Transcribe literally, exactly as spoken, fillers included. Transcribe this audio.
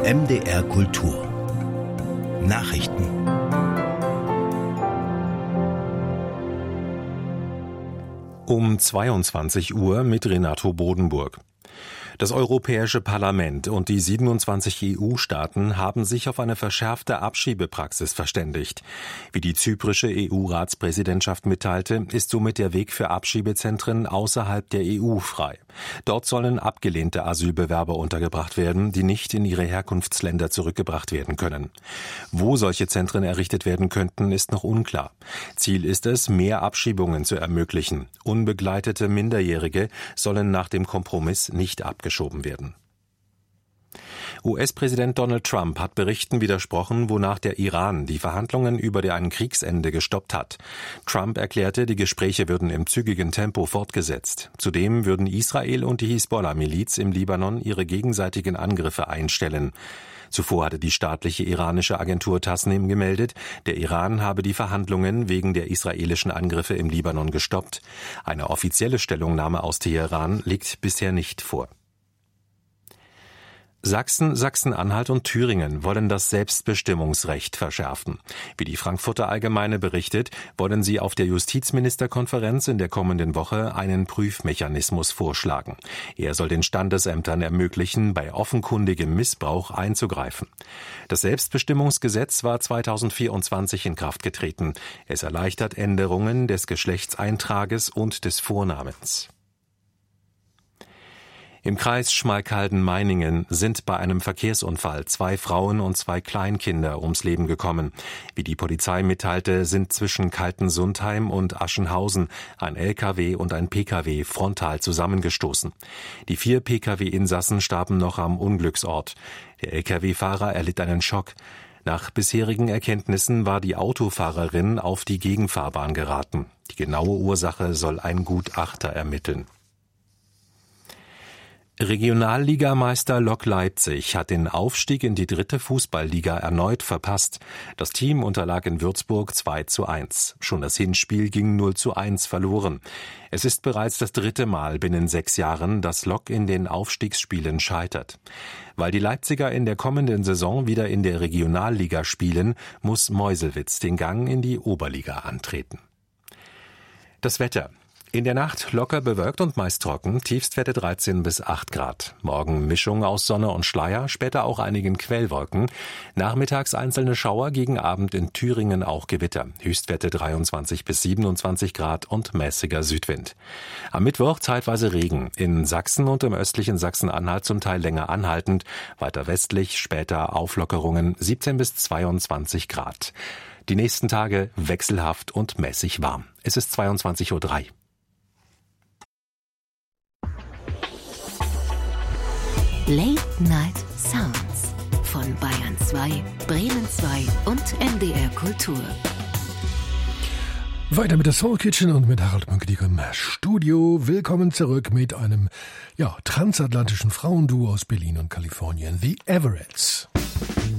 M D R Kultur Nachrichten. Um zweiundzwanzig Uhr mit Renato Bodenburg. Das Europäische Parlament und die siebenundzwanzig E U-Staaten haben sich auf eine verschärfte Abschiebepraxis verständigt. Wie die zyprische E U-Ratspräsidentschaft mitteilte, ist somit der Weg für Abschiebezentren außerhalb der E U frei. Dort sollen abgelehnte Asylbewerber untergebracht werden, die nicht in ihre Herkunftsländer zurückgebracht werden können. Wo solche Zentren errichtet werden könnten, ist noch unklar. Ziel ist es, mehr Abschiebungen zu ermöglichen. Unbegleitete Minderjährige sollen nach dem Kompromiss nicht abgeschoben werden. U S-Präsident Donald Trump hat Berichten widersprochen, wonach der Iran die Verhandlungen über ein Kriegsende gestoppt hat. Trump erklärte, die Gespräche würden im zügigen Tempo fortgesetzt. Zudem würden Israel und die Hisbollah-Miliz im Libanon ihre gegenseitigen Angriffe einstellen. Zuvor hatte die staatliche iranische Agentur Tasnim gemeldet, der Iran habe die Verhandlungen wegen der israelischen Angriffe im Libanon gestoppt. Eine offizielle Stellungnahme aus Teheran liegt bisher nicht vor. Sachsen, Sachsen-Anhalt und Thüringen wollen das Selbstbestimmungsrecht verschärfen. Wie die Frankfurter Allgemeine berichtet, wollen sie auf der Justizministerkonferenz in der kommenden Woche einen Prüfmechanismus vorschlagen. Er soll den Standesämtern ermöglichen, bei offenkundigem Missbrauch einzugreifen. Das Selbstbestimmungsgesetz war zweitausendvierundzwanzig in Kraft getreten. Es erleichtert Änderungen des Geschlechtseintrages und des Vornamens. Im Kreis Schmalkalden-Meiningen sind bei einem Verkehrsunfall zwei Frauen und zwei Kleinkinder ums Leben gekommen. Wie die Polizei mitteilte, sind zwischen Kaltensundheim und Aschenhausen ein L K W und ein P K W frontal zusammengestoßen. Die vier P K W-Insassen starben noch am Unglücksort. Der L K W-Fahrer erlitt einen Schock. Nach bisherigen Erkenntnissen war die Autofahrerin auf die Gegenfahrbahn geraten. Die genaue Ursache soll ein Gutachter ermitteln. Regionalligameister Lok Leipzig hat den Aufstieg in die dritte Fußballliga erneut verpasst. Das Team unterlag in Würzburg zwei zu eins. Schon das Hinspiel ging null zu eins verloren. Es ist bereits das dritte Mal binnen sechs Jahren, dass Lok in den Aufstiegsspielen scheitert. Weil die Leipziger in der kommenden Saison wieder in der Regionalliga spielen, muss Meuselwitz den Gang in die Oberliga antreten. Das Wetter. In der Nacht locker bewölkt und meist trocken, Tiefstwerte dreizehn bis acht Grad. Morgen Mischung aus Sonne und Schleier, später auch einigen Quellwolken. Nachmittags einzelne Schauer, gegen Abend in Thüringen auch Gewitter. Höchstwerte dreiundzwanzig bis siebenundzwanzig Grad und mäßiger Südwind. Am Mittwoch zeitweise Regen. In Sachsen und im östlichen Sachsen-Anhalt zum Teil länger anhaltend. Weiter westlich später Auflockerungen siebzehn bis zweiundzwanzig Grad. Die nächsten Tage wechselhaft und mäßig warm. Es ist zweiundzwanzig Uhr drei. Late Night Sounds von Bayern zwei, Bremen zwei und M D R Kultur. Weiter mit der Soul Kitchen und mit Harald Mönke im Studio. Willkommen zurück mit einem ja, transatlantischen Frauenduo aus Berlin und Kalifornien, The Everetts.